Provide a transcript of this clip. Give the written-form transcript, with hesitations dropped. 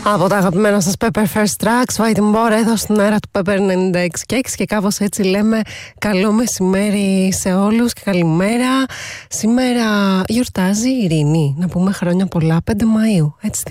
Από τα αγαπημένα σας Pepper First Tracks, Vitamin Bore εδώ στην αέρα του Pepper 96 και 6 και κάπως έτσι λέμε καλό μεσημέρι σε όλους και καλημέρα. Σήμερα γιορτάζει η Ειρήνη, να πούμε χρόνια πολλά, 5 Μαΐου, έτσι